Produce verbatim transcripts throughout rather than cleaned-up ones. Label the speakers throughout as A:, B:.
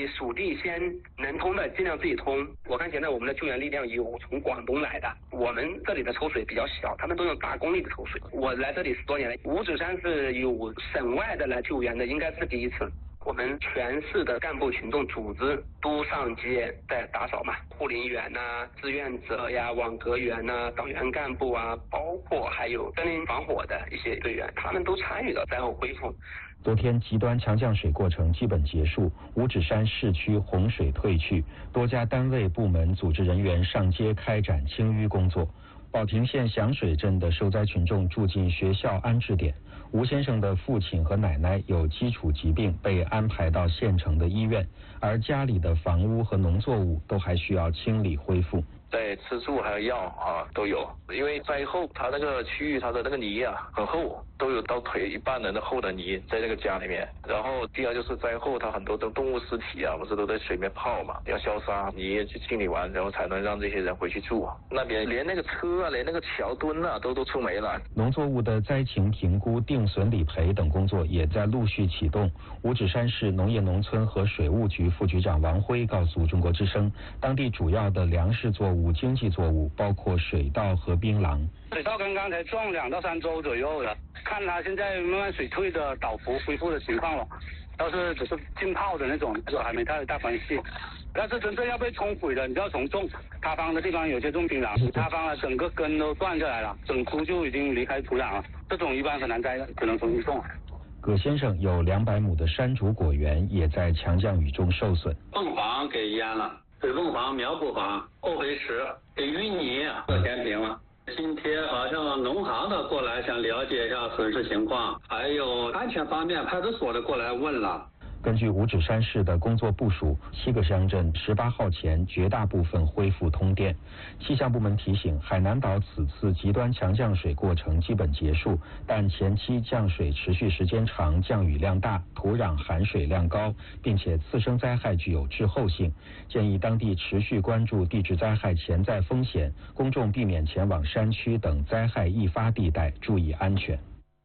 A: 己属地先能通的尽量自己通。我看现在我们的救援力量有从广东来的，我们这里的抽水比较小，他们都用大功率的抽水。我来这里十多年了，五指山是有省外的来救援的，应该是第一次。我们全市的干部群众组织都上街在打扫嘛，护林员呐、啊、志愿者呀、网格员呐、啊、党员干部啊，包括还有森林防火的一些队员，他们都参与了灾后恢复。
B: 昨天极端强降水过程基本结束，五指山市区洪水退去，多家单位部门组织人员上街开展清淤工作。保亭县响水镇的受灾群众住进学校安置点，吴先生的父亲和奶奶有基础疾病，被安排到县城的医院，而家里的房屋和农作物都还需要清理恢复。
C: 在吃住还有药啊都有，因为灾后它那个区域它的那个泥啊很厚，都有到腿一半人的厚的泥在那个家里面。然后第二就是灾后它很多的动物尸体啊不是都在水面泡嘛，要消杀泥去清理完，然后才能让这些人回去住。那边连那个车啊连那个桥墩啊都都出没了。
B: 农作物的灾情评估、定损理赔等工作也在陆续启动。五指山市农业农村和水务局副局长王辉告诉中国之声，当地主要的粮食作物、经济作物包括水稻和槟榔。
D: 水稻刚刚才种两到三周左右了，看它现在慢慢水退的倒伏恢复的情况了，要是只是浸泡的那种，就还没太大关系。要是真正要被冲毁的，你就要从种塌方的地方，有些种槟榔，塌方了整个根都断下来了，整株就已经离开土壤了，这种一般很难栽的，只能重新种。
B: 葛先生有两百亩的山竹果园也在强降雨中受损，
E: 凤凰给淹了，水凤凰、苗圃房、后肥池给淤泥都填平了。今天好像农行的过来想了解一下损失情况，还有安全方面派出所的过来问了。
B: 根据五指山市的工作部署，七个乡镇十八号前绝大部分恢复通电。气象部门提醒，海南岛此次极端强降水过程基本结束，但前期降水持续时间长，降雨量大，土壤含水量高，并且次生灾害具有滞后性，建议当地持续关注地质灾害潜在风险，公众避免前往山区等灾害易发地带，注意安全。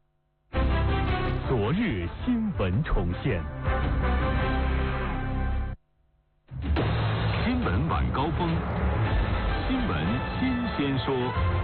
F: 昨日新闻重现，新闻晚高峰，新闻新鲜说。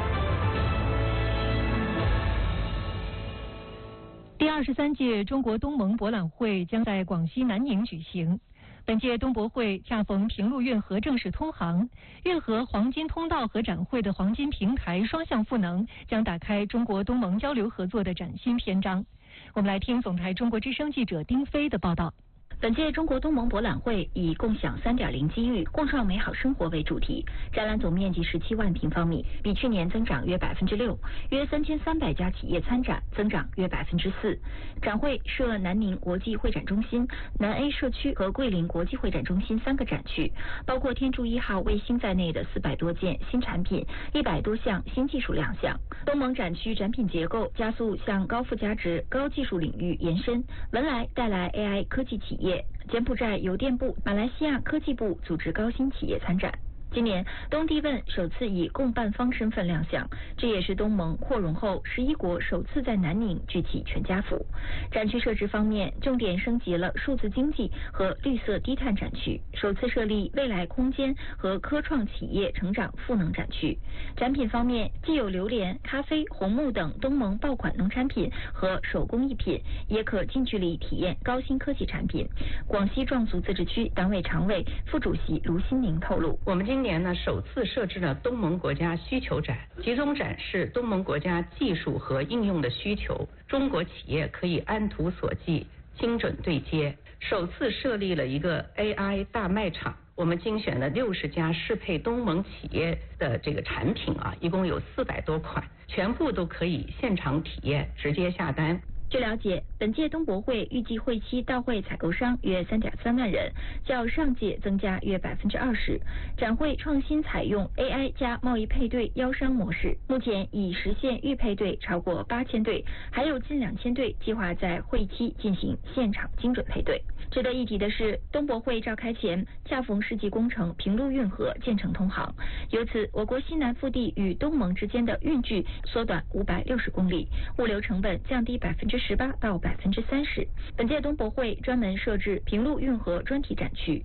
G: 第二十三届中国东盟博览会将在广西南宁举行。本届东博会恰逢平陆运河正式通航，运河黄金通道和展会的黄金平台双向赋能，将打开中国东盟交流合作的崭新篇章。我们来听总台中国之声记者丁飞的报道。
H: 本届中国东盟博览会以共享 三点零 机遇，共创美好生活为主题，展览总面积十七万平方米，比去年增长约百分之六，约三千三百家企业参展，增长约百分之四。展会设南宁国际会展中心、南 A 社区和桂林国际会展中心三个展区，包括天柱一号卫星在内的四百多件新产品，一百多项新技术亮相。东盟展区展品结构加速向高附加值、高技术领域延伸，文莱带来 A I 科技企业。柬埔寨邮电部、马来西亚科技部组织高新企业参展。今年东帝汶首次以共办方身份亮相，这也是东盟扩容后十一国首次在南宁举起全家福。展区设置方面，重点升级了数字经济和绿色低碳展区，首次设立未来空间和科创企业成长赋能展区。展品方面，既有榴莲、咖啡、红木等东盟爆款农产品和手工艺品，也可近距离体验高新科技产品。广西壮族自治区党委常委、副主席卢新宁透露，
I: 我们今年呢首次设置了东盟国家需求展，集中展示东盟国家技术和应用的需求，中国企业可以按图索骥，精准对接。首次设立了一个 A I 大卖场，我们精选了六十家适配东盟企业的这个产品啊，一共有四百多款，全部都可以现场体验，直接下单。
H: 据了解，本届东博会预计会期到会采购商约 三点三万人，较上届增加约百分之二十。展会创新采用 A I 加贸易配对邀商模式，目前已实现预配对超过八千对，还有近两千对计划在会期进行现场精准配对。值得一提的是，东博会召开前，恰逢世纪工程平陆运河建成通航，由此我国西南腹地与东盟之间的运距缩短五百六十公里，物流成本降低百分之十八到百分之三十。本届东博会专门设置平陆运河专题展区，